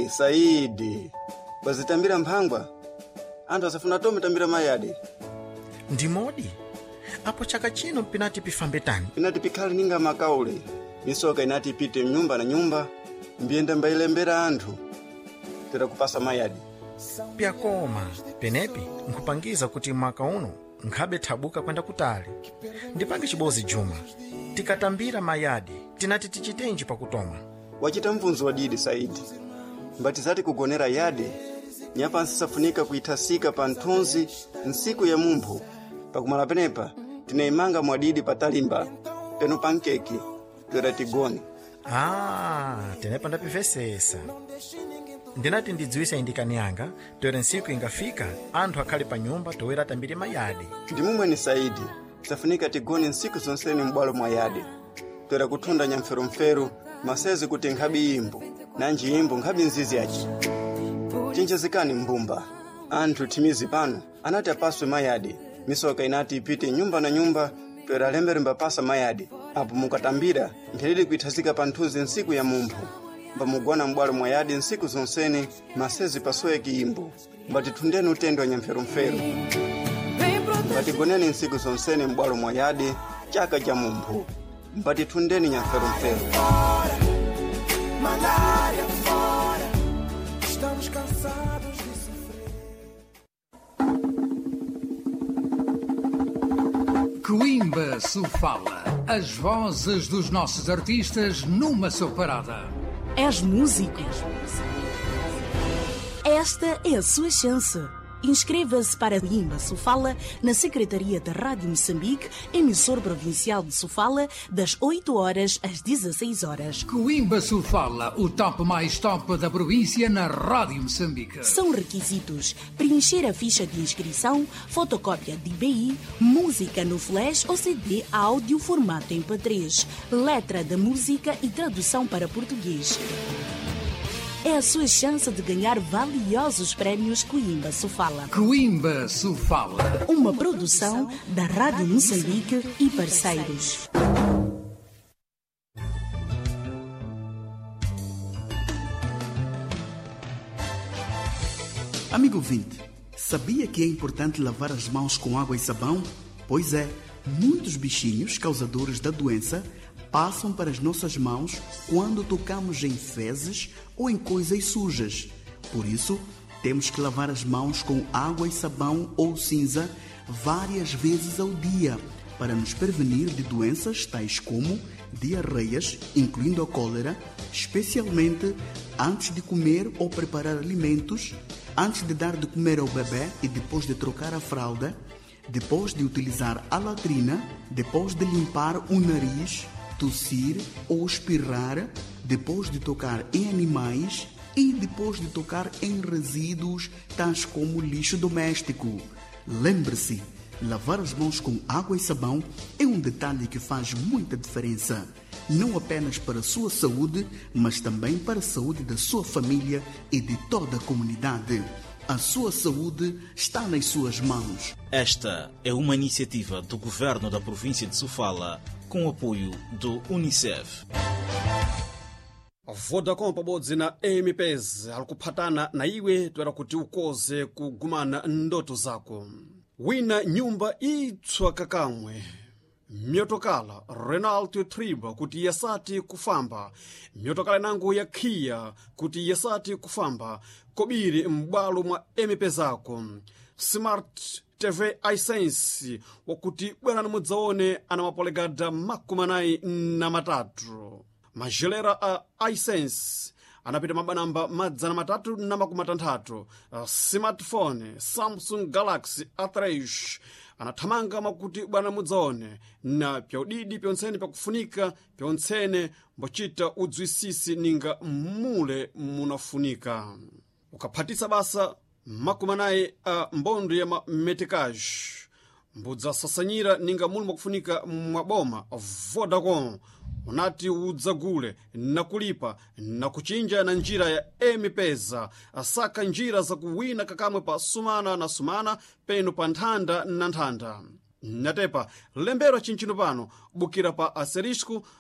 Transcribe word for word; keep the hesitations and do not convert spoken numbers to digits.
Hey, Saidi. Bazitambira mphangwa. Anthu asafuna tome tambira mayadi. Ndi modi. Apo chaka chino pinati pifambetani. Pinati pikhali ninga makaule. Misoka inati ipite nyumba na nyumba. Mbienda mbailembera anthu. Tera kupasa mayadi. Pyakoma. Penepi nkupangiza kuti mwaka uno nkhabe thabuka kwenda kutali. Ndipange chibozi Juma. Tikatambira mayadi. Tinati tichitenji pakutoma. Wachita mvunzo wadidi Saidi. Mbatizati kugonera yadi. Nyapa nsisafunika kuitasika pa nthunzi nsiku ya mumphu. Pakumala penepa, tinaimanga mwadidi patalimba, peno pankeki, twera tigoni. Ah, tenepa ndapivesesa. Ndinati ndidziwisa indikani yanga, twera nsiku ingafika, anthu akhali pa nyumba towera tambiri mayadi. Ndimumwe ni Saidi, safunika tigoni nsiku zonseni mbwalo mwa yadi. Twera kuthunda nyamferumferu, masezi kuti nkhabi imbu, nanji imbu nkhabi nzizi yachi. Chinchazikani mbumba. Anthu timizi pano, anati apaswe mayadi. Misoka inati ipite nyumba na nyumba, twera lembere mbapasa mayadi. Apo mukatambira, mphelili kuithazika pa nthuzi nsiku ya mumphu. Mbamugwana mbwalo mwa yadi nsiku zonseni, masezi pasoye kiimbu. Mbatithundeni utendo wa nyamferumferu. Mbatigoneni nsiku zonseni mbwalo mwa yadi, chaka cha mumphu. Mbatithundeni nyamferumferu. Malária fora, estamos cansados de sofrer. Coimbra Sofala, as vozes dos nossos artistas numa só parada. És músico? Esta é a sua chance. Inscreva-se para Coimbra Sofala na Secretaria da Rádio Moçambique, emissor provincial de Sofala, das oito horas às dezesseis horas. Coimbra Sofala, o top mais top da província na Rádio Moçambique. São requisitos: preencher a ficha de inscrição, fotocópia de I B I, música no flash ou C D áudio formato M P três, letra da música e tradução para português. É a sua chance de ganhar valiosos prémios Coimbra Sofala. Coimbra Sofala. Uma produção da Rádio Moçambique e parceiros. Amigo ouvinte, sabia que é importante lavar as mãos com água e sabão? Pois é, muitos bichinhos causadores da doença passam para as nossas mãos quando tocamos em fezes ou em coisas sujas. Por isso, temos que lavar as mãos com água e sabão ou cinza várias vezes ao dia para nos prevenir de doenças tais como diarreias, incluindo a cólera, especialmente antes de comer ou preparar alimentos, antes de dar de comer ao bebê e depois de trocar a fralda, depois de utilizar a latrina, depois de limpar o nariz, tossir ou espirrar, depois de tocar em animais e depois de tocar em resíduos tais como lixo doméstico. Lembre-se, lavar as mãos com água e sabão é um detalhe que faz muita diferença, não apenas para a sua saúde, mas também para a saúde da sua família e de toda a comunidade. A sua saúde está nas suas mãos. Esta é uma iniciativa do Governo da província de Sofala, com o apoio do Unicef. Vodacom pabodzi na M P S alikuphatana na iwe toera kuti ukoze kugumana ndoto zako. Wina nyumba itswa kakamwe. Myotokala Renault Triba kuti yasati kufamba. Myotokala nangu ya Kia kuti yasati kufamba. Kobiri mbalo mwa M P zako. Smart T V iSense wakuti bwana mudzaone ana mapolegada makumanai na matatu. Majelera a iSense anapita mabanamba madzana matatu na makumatantatu. Uh, smartphone Samsung Galaxy A três anathamanga makuti bwana mudzaone na pyaudidi pyontsene pakufunika pyontsene mbochita udzwisisi ninga mule munafunika. Ukaphatisa basa makumanayi a mbondo ya metekaji mbudza sasanyira ninga mulu mwakufunika mwaboma. Vodacom unati udzagule na kulipa na kuchinja na njira ya M P S asaka njira za kuwina kakamwe pa sumana na sumana peno pa nthanda na nthanda. Natepa lembero chinchino pano bukira pa asterisco